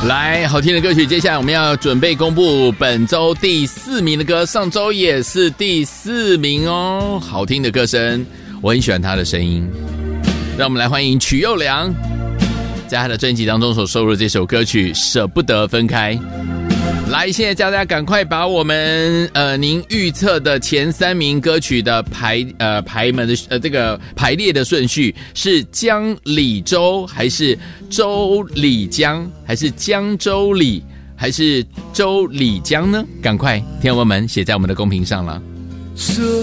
来，好听的歌曲，接下来我们要准备公布本周第4名的歌，上周也是第4名哦。好听的歌声，我很喜欢他的声音。让我们来欢迎曲又良，在他的专辑当中所收录的这首歌曲《舍不得分开》。来，现在大家赶快把我们您预测的前3名歌曲的排门的这个排列的顺序是江李周，还是周李江，还是江周李，还是周李江呢？赶快听众朋友们写在我们的公屏上了。 舍